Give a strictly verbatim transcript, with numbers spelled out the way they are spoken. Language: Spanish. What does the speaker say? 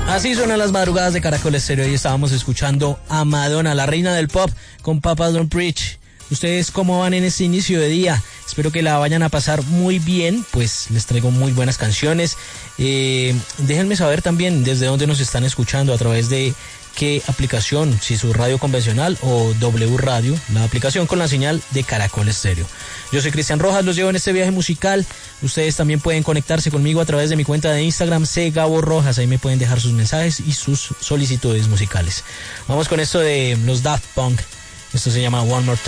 Así suenan las madrugadas de Caracol Estéreo. Y estábamos escuchando a Madonna, la reina del pop, con Papa Don't Preach. ¿Ustedes cómo van en este inicio de día? Espero que la vayan a pasar muy bien, pues les traigo muy buenas canciones. Eh, déjenme saber también desde dónde nos están escuchando, a través de qué aplicación, si su radio convencional o W Radio, la aplicación con la señal de Caracol Estéreo. Yo soy Cristian Rojas, los llevo en este viaje musical. Ustedes también pueden conectarse conmigo a través de mi cuenta de Instagram, C Gabo Rojas. Ahí me pueden dejar sus mensajes y sus solicitudes musicales. Vamos con esto de los Daft Punk. Esto se llama One More Time.